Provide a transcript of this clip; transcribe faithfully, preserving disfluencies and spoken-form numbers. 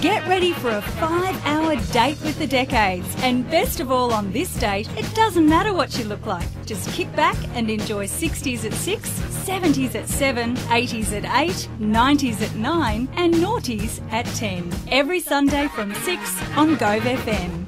Get ready for a five-hour date with the decades. And best of all on this date, it doesn't matter what you look like. Just kick back and enjoy sixties at six, seventies at seven, eighties at eight, nineties at nine and noughties at ten. Every Sunday from six on Gove F M.